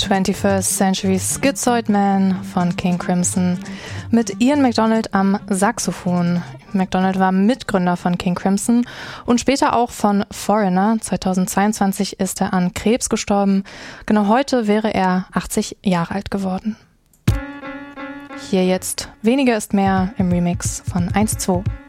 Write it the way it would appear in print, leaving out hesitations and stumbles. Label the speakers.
Speaker 1: 21st Century Schizoid Man von King Crimson mit Ian McDonald am Saxophon. McDonald war Mitgründer von King Crimson und später auch von Foreigner. 2022 ist er an Krebs gestorben. Genau heute wäre er 80 Jahre alt geworden. Hier jetzt Weniger ist mehr im Remix von 1-2.